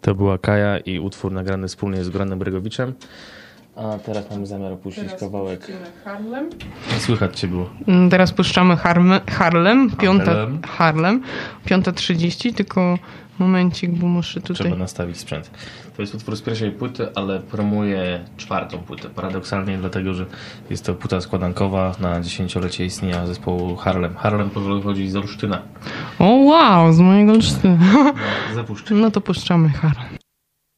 To była Kaja i utwór nagrany wspólnie z Goranem Bregowiczem. A teraz mamy zamiar opuścić kawałek. Harlem. Słychać cię było. Teraz puszczamy Harlem. 5:30, tylko momencik, bo muszę tutaj... Trzeba nastawić sprzęt. To jest utwór z pierwszej płyty, ale promuje czwartą płytę. Paradoksalnie dlatego, że jest to płyta składankowa na 10-lecie istnienia zespołu Harlem. Harlem pochodzi z Olsztyna. O wow, z mojego Olsztyna. Zapuszczę. No to puszczamy Harlem.